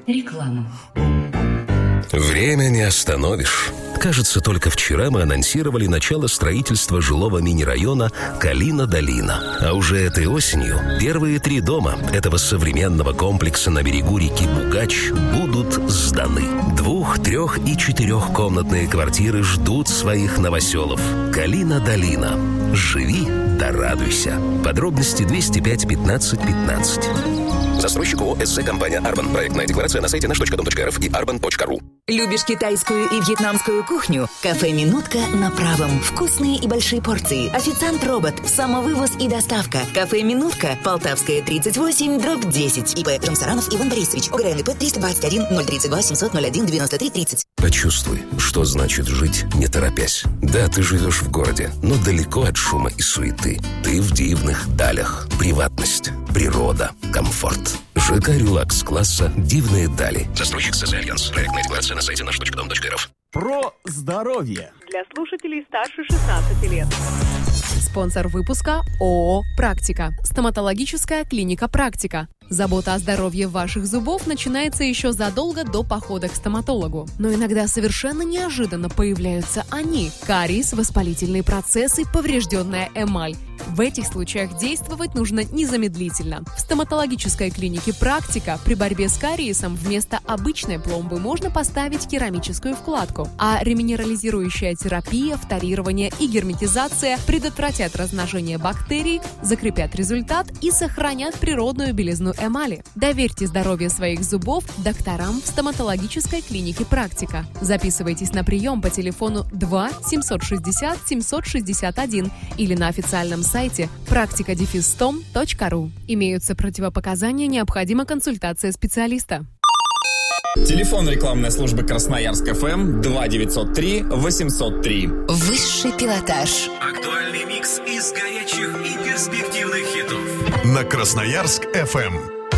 Реклама. Время не остановишь. Кажется, только вчера мы анонсировали начало строительства жилого мини-района Калина-Долина. А уже этой осенью первые 3 дома этого современного комплекса на берегу реки Бугач будут сданы. 2-, 3- и 4-комнатные квартиры ждут своих новоселов. Калина-Долина. Живи да радуйся. Подробности 205 15 15. Застройщик ООО «СЗ-компания Арбан». Проектная декларация на сайте наш.дом.рф и arban.ru. Любишь китайскую и вьетнамскую кухню? Кафе «Минутка» на Правом. Вкусные и большие порции. Официант-робот. Самовывоз и доставка. Кафе «Минутка». Полтавская, 38/10. ИП Рамсаранов Иван Борисович. ОГРНП 321 032 701 93 30. Почувствуй, что значит жить, не торопясь. Да, ты живешь в городе, но далеко от шума и суеты. Ты в дивных далях. Приватность, природа, комфорт. ЖК «Релакс» класса «Дивные дали». Застройщик СЗ «Альянс». Проектная декларация на сайте наш.дом.рф. Про здоровье. Для слушателей старше 16 лет. Спонсор выпуска ООО «Практика». Стоматологическая клиника «Практика». Забота о здоровье ваших зубов начинается еще задолго до похода к стоматологу. Но иногда совершенно неожиданно появляются они. Кариес, воспалительные процессы, поврежденная эмаль. В этих случаях действовать нужно незамедлительно. В стоматологической клинике «Практика» при борьбе с кариесом вместо обычной пломбы можно поставить керамическую вкладку, а реминерализирующая терапия, фторирование и герметизация предотвратят размножение бактерий, закрепят результат и сохранят природную белизну эмали. Доверьте здоровье своих зубов докторам в стоматологической клинике «Практика». Записывайтесь на прием по телефону 2 760 761 или на официальном сайте practica-stom.ru. Имеются противопоказания, необходима консультация специалиста. Телефон рекламной службы Красноярск ФМ 2903 803. Высший пилотаж. Актуальный микс из горячих и перспективных хитов. На Красноярск ФМ.